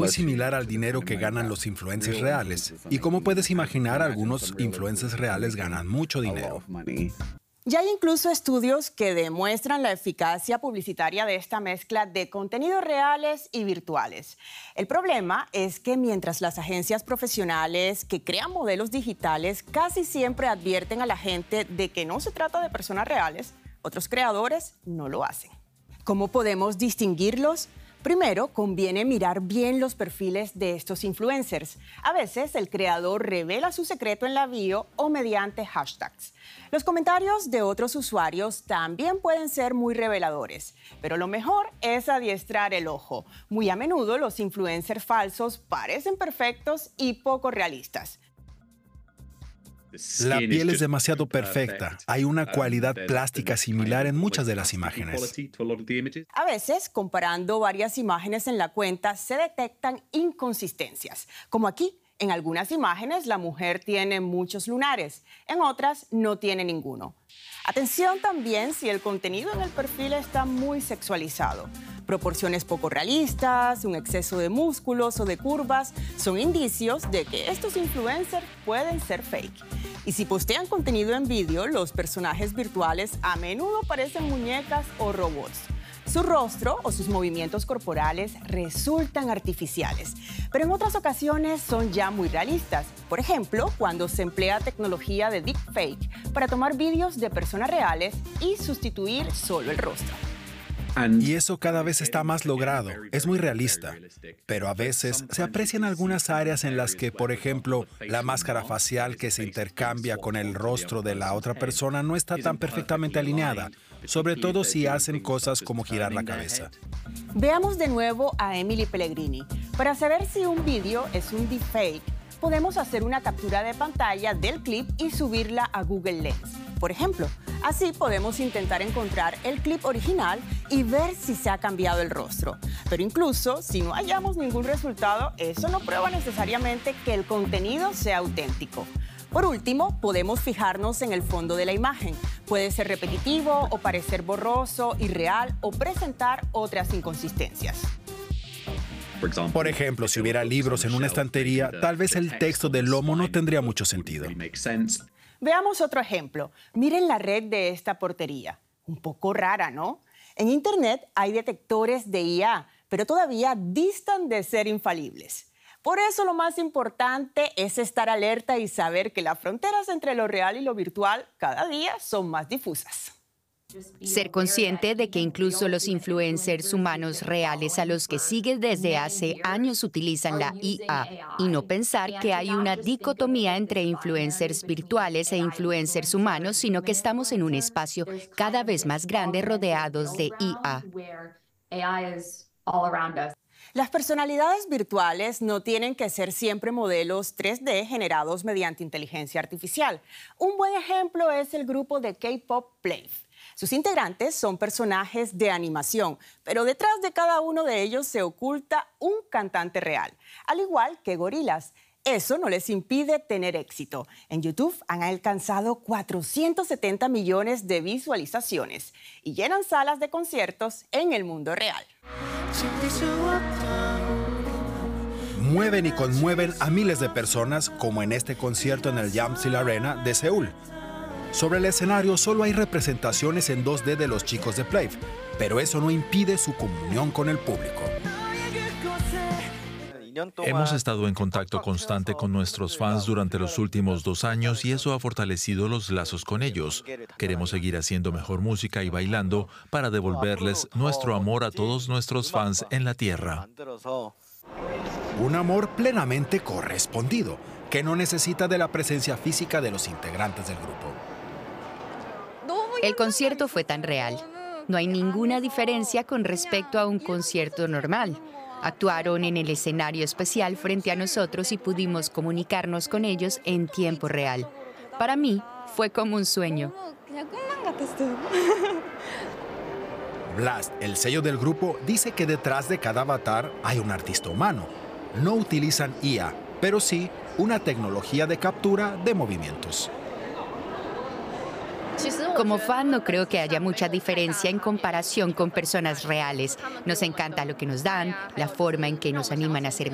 muy similar al dinero que ganan los influencers reales. Y como puedes imaginar, algunos influencers reales ganan mucho dinero. Ya hay incluso estudios que demuestran la eficacia publicitaria de esta mezcla de contenidos reales y virtuales. El problema es que mientras las agencias profesionales que crean modelos digitales casi siempre advierten a la gente de que no se trata de personas reales, otros creadores no lo hacen. ¿Cómo podemos distinguirlos? Primero, conviene mirar bien los perfiles de estos influencers. A veces, el creador revela su secreto en la bio o mediante hashtags. Los comentarios de otros usuarios también pueden ser muy reveladores, pero lo mejor es adiestrar el ojo. Muy a menudo, los influencers falsos parecen perfectos y poco realistas. La piel es demasiado perfecta. Hay una cualidad plástica similar en muchas de las imágenes. A veces, comparando varias imágenes en la cuenta, se detectan inconsistencias. Como aquí, en algunas imágenes la mujer tiene muchos lunares, en otras no tiene ninguno. Atención también si el contenido en el perfil está muy sexualizado. Proporciones poco realistas, un exceso de músculos o de curvas son indicios de que estos influencers pueden ser fake. Y si postean contenido en vídeo, los personajes virtuales a menudo parecen muñecas o robots. Su rostro o sus movimientos corporales resultan artificiales, pero en otras ocasiones son ya muy realistas. Por ejemplo, cuando se emplea tecnología de deepfake para tomar vídeos de personas reales y sustituir solo el rostro. Y eso cada vez está más logrado, es muy realista. Pero a veces se aprecian algunas áreas en las que, por ejemplo, la máscara facial que se intercambia con el rostro de la otra persona no está tan perfectamente alineada, sobre todo si hacen cosas como girar la cabeza. Veamos de nuevo a Emily Pellegrini. Para saber si un vídeo es un deepfake, podemos hacer una captura de pantalla del clip y subirla a Google Lens. Por ejemplo, así podemos intentar encontrar el clip original y ver si se ha cambiado el rostro. Pero incluso si no hallamos ningún resultado, eso no prueba necesariamente que el contenido sea auténtico. Por último, podemos fijarnos en el fondo de la imagen. Puede ser repetitivo o parecer borroso, irreal o presentar otras inconsistencias. Por ejemplo, si hubiera libros en una estantería, tal vez el texto del lomo no tendría mucho sentido. Veamos otro ejemplo. Miren la red de esta portería. Un poco rara, ¿no? En Internet hay detectores de IA, pero todavía distan de ser infalibles. Por eso lo más importante es estar alerta y saber que las fronteras entre lo real y lo virtual cada día son más difusas. Ser consciente de que incluso los influencers humanos reales a los que sigues desde hace años utilizan la IA y no pensar que hay una dicotomía entre influencers virtuales e influencers humanos, sino que estamos en un espacio cada vez más grande rodeados de IA. Las personalidades virtuales no tienen que ser siempre modelos 3D generados mediante inteligencia artificial. Un buen ejemplo es el grupo de K-pop Plave. Sus integrantes son personajes de animación, pero detrás de cada uno de ellos se oculta un cantante real, al igual que Gorillaz. Eso no les impide tener éxito. En YouTube han alcanzado 470 millones de visualizaciones y llenan salas de conciertos en el mundo real. Mueven y conmueven a miles de personas, como en este concierto en el Yamsil Arena de Seúl. Sobre el escenario solo hay representaciones en 2D de los chicos de Plave, pero eso no impide su comunión con el público. Hemos estado en contacto constante con nuestros fans durante los últimos 2 años y eso ha fortalecido los lazos con ellos. Queremos seguir haciendo mejor música y bailando para devolverles nuestro amor a todos nuestros fans en la tierra. Un amor plenamente correspondido, que no necesita de la presencia física de los integrantes del grupo. El concierto fue tan real. No hay ninguna diferencia con respecto a un concierto normal. Actuaron en el escenario especial frente a nosotros y pudimos comunicarnos con ellos en tiempo real. Para mí, fue como un sueño. Blast, el sello del grupo, dice que detrás de cada avatar hay un artista humano. No utilizan IA, pero sí una tecnología de captura de movimientos. Como fan, no creo que haya mucha diferencia en comparación con personas reales. Nos encanta lo que nos dan, la forma en que nos animan a ser